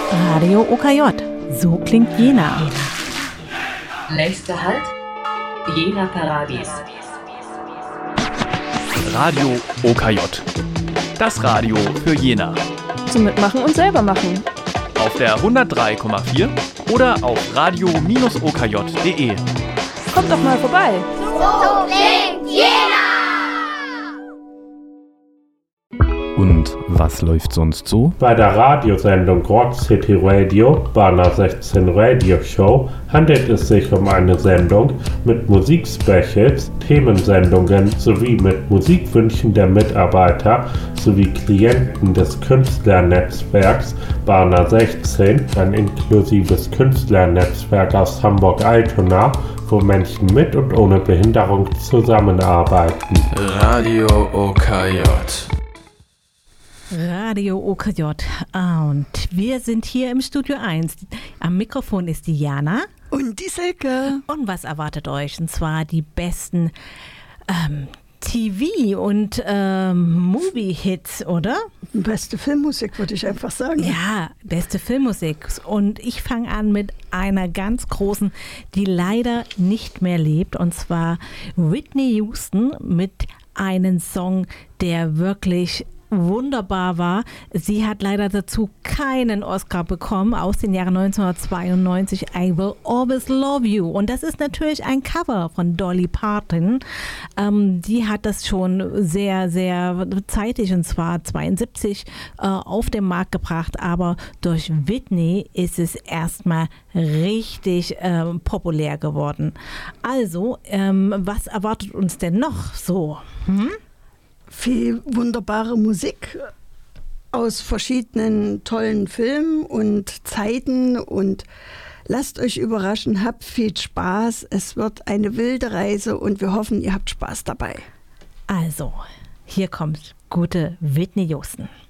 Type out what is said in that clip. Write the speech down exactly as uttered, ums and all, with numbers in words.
Radio O K J. So klingt Jena. Nächster Halt, Jena Paradies. Radio O K J. Das Radio für Jena. Zum Mitmachen und selber machen. Auf der hundertdrei Komma vier oder auf radio Bindestrich o k j punkt d e. Kommt doch mal vorbei. So klingt Jena! Und was läuft sonst so? Bei der Radiosendung Rock City Radio, Banner sechzehn Radio Show, handelt es sich um eine Sendung mit Musikspecials, Themensendungen sowie mit Musikwünschen der Mitarbeiter sowie Klienten des Künstlernetzwerks Banner sechzehn, ein inklusives Künstlernetzwerk aus Hamburg-Altona, wo Menschen mit und ohne Behinderung zusammenarbeiten. Radio O K J. Radio O K J. Und wir sind hier im Studio eins. Am Mikrofon ist die Jana. Und die Silke. Und was erwartet euch? Und zwar die besten ähm, T V- und ähm, Movie-Hits, oder? Beste Filmmusik, würde ich einfach sagen. Ja, beste Filmmusik. Und ich fange an mit einer ganz großen, die leider nicht mehr lebt. Und zwar Whitney Houston mit einem Song, der wirklich wunderbar war. Sie hat leider dazu keinen Oscar bekommen aus dem Jahre neunzehnhundertzweiundneunzig, I Will Always Love You. Und das ist natürlich ein Cover von Dolly Parton. Ähm, die hat das schon sehr, sehr zeitig, und zwar zweiundsiebzig, äh, auf den Markt gebracht. Aber durch Whitney ist es erstmal richtig äh, populär geworden. Also, ähm, was erwartet uns denn noch so? Hm? Viel wunderbare Musik aus verschiedenen tollen Filmen und Zeiten, und lasst euch überraschen, habt viel Spaß. Es wird eine wilde Reise und wir hoffen, ihr habt Spaß dabei. Also, hier kommt gute Whitney Houston.